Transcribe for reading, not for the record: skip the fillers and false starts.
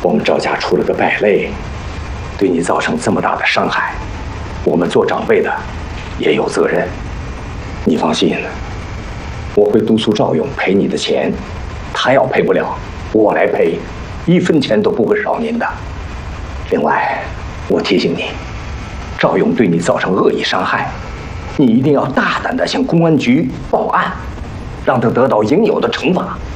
我们赵家出了个败类，对你造成这么大的伤害，我们做长辈的也有责任。你放心，我会督促赵勇赔你的钱，他要赔不了，我来赔，1分钱都不会少您的。另外，我提醒你，赵勇对你造成恶意伤害，你一定要大胆地向公安局报案，让他得到应有的惩罚。